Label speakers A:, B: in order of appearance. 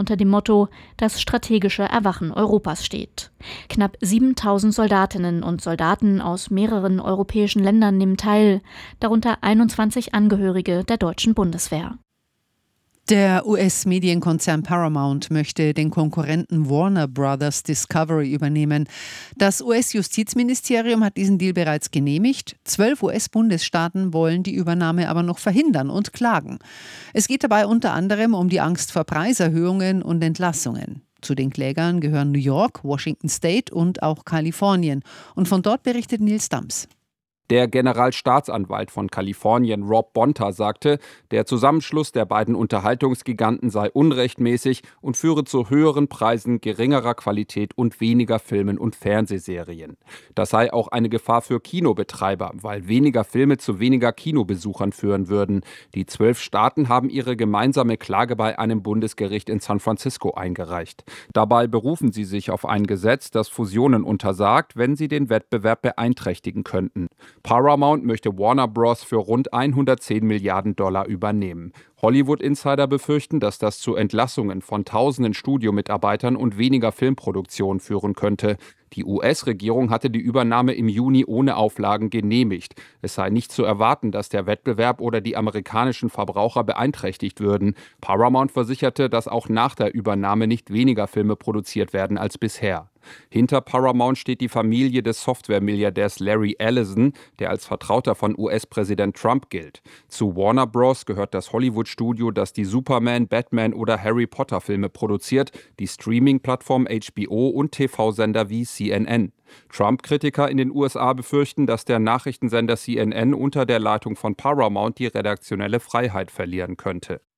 A: unter dem Motto »Das strategische Erwachen Europas« steht. Knapp 7.000 Soldatinnen und Soldaten aus mehreren europäischen Ländern nehmen teil, darunter 21 Angehörige der deutschen Bundeswehr.
B: Der US-Medienkonzern Paramount möchte den Konkurrenten Warner Bros. Discovery übernehmen. Das US-Justizministerium hat diesen Deal bereits genehmigt. 12 US-Bundesstaaten wollen die Übernahme aber noch verhindern und klagen. Es geht dabei unter anderem um die Angst vor Preiserhöhungen und Entlassungen. Zu den Klägern gehören New York, Washington State und auch Kalifornien. Und von dort berichtet Nils Dams.
C: Der Generalstaatsanwalt von Kalifornien, Rob Bonta, sagte, der Zusammenschluss der beiden Unterhaltungsgiganten sei unrechtmäßig und führe zu höheren Preisen, geringerer Qualität und weniger Filmen und Fernsehserien. Das sei auch eine Gefahr für Kinobetreiber, weil weniger Filme zu weniger Kinobesuchern führen würden. Die 12 Staaten haben ihre gemeinsame Klage bei einem Bundesgericht in San Francisco eingereicht. Dabei berufen sie sich auf ein Gesetz, das Fusionen untersagt, wenn sie den Wettbewerb beeinträchtigen könnten. Paramount möchte Warner Bros. Für rund 110 Milliarden Dollar übernehmen. Hollywood-Insider befürchten, dass das zu Entlassungen von tausenden Studiomitarbeitern und weniger Filmproduktion führen könnte. Die US-Regierung hatte die Übernahme im Juni ohne Auflagen genehmigt. Es sei nicht zu erwarten, dass der Wettbewerb oder die amerikanischen Verbraucher beeinträchtigt würden. Paramount versicherte, dass auch nach der Übernahme nicht weniger Filme produziert werden als bisher. Hinter Paramount steht die Familie des Software-Milliardärs Larry Ellison, der als Vertrauter von US-Präsident Trump gilt. Zu Warner Bros. Gehört das Hollywood-Studio, das die Superman, Batman oder Harry Potter-Filme produziert, die Streaming-Plattform HBO und TV-Sender wie CNN. Trump-Kritiker in den USA befürchten, dass der Nachrichtensender CNN unter der Leitung von Paramount die redaktionelle Freiheit verlieren könnte.